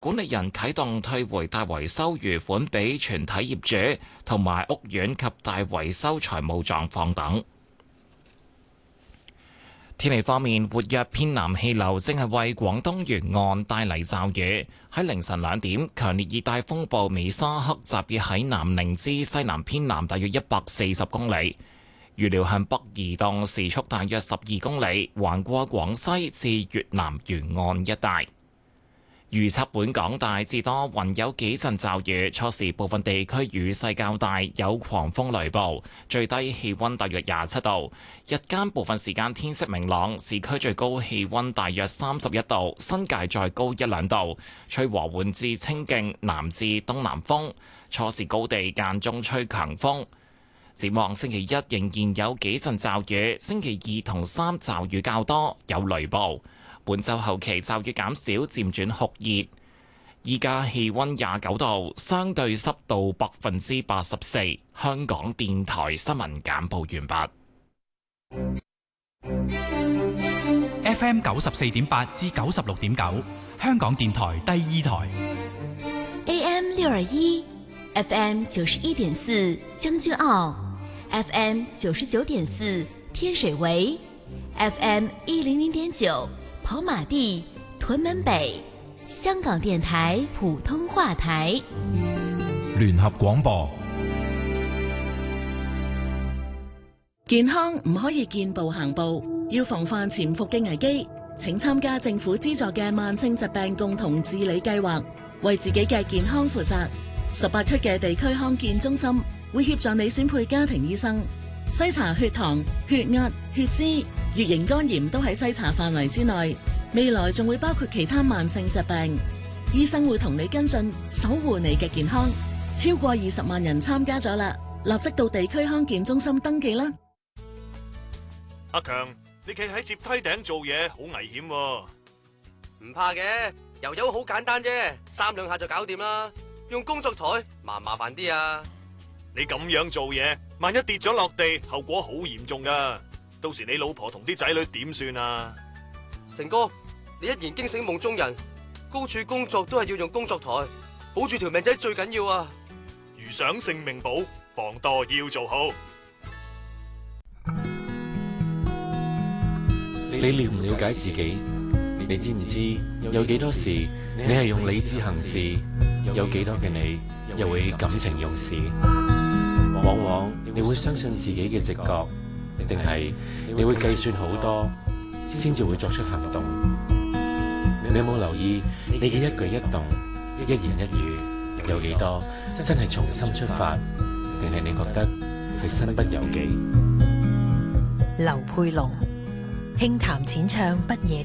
管理人啟動退回大維修餘款俾全體業主，同埋屋苑及大維修財務狀況等。天氣方面，活躍偏南氣流正係為廣東沿岸帶嚟驟雨。喺凌晨2點，強烈熱帶風暴美沙克集結喺南寧之西南偏南大約140公里，預料向北移動，時速大約12公里，橫過廣西至越南沿岸一帶。預測本港大致多雲，有幾陣驟雨，初時部分地區雨勢較大，有狂風雷暴，最低氣溫大約27度。日間部分時間天色明朗，市區最高氣溫大約31度，新界再高1-2度，吹和緩至清勁南至東南風，初時高地間中吹強風。展望星期一仍然有幾陣驟雨，星期2同3驟雨較多，有雷暴。本週後期驟雨減少，漸轉酷熱。依家氣溫29度，相對濕度84%。香港電台新聞簡報完畢。FM 94.8至96.9，香港電台第2台。 AM 621 FM 91.4將軍澳 FM 99.4天水圍 FM 100.9跑馬地、屯門北，香港電台普通話台。 聯合廣播。 健康唔可以見步行步，要防範潛伏嘅危機。請參加政府資助嘅慢性疾病共同治理計劃，為自己嘅健康負責。18區嘅地區康健中心會協助你選配家庭醫生，篩查血糖、血壓、血脂、乙型肝炎都喺篩查範圍之內，未來仲會包括其他慢性疾病。醫生會同你跟進，守護你嘅健康。超過20萬人參加咗啦，立即到地區康健中心登記啦。 阿強，你企喺接梯頂做嘢好危險喎。 唔怕嘅，油油好簡單啫，3兩下就搞掂啦。用工作台麻煩啲啊。 你咁樣做嘢，萬一跌咗落地，後果好嚴重噶。到時你老婆同啲仔女點算啊？ 成哥，你一言驚醒夢中人，高處工作都係要用工作台，保住條命仔最緊要啊！ 如想性命保，防墮要做好。 你了唔了解自己？你知唔知有幾多時你係用理智行事，有幾多嘅你又會感情用事？往往你會相信自己嘅直覺，定係你會計算好多先至會作出行動？你有冇留意你嘅一舉一動、一言一語有幾多真係從心出發，定係你覺得係身不由己？ 劉佩龍輕談淺唱不夜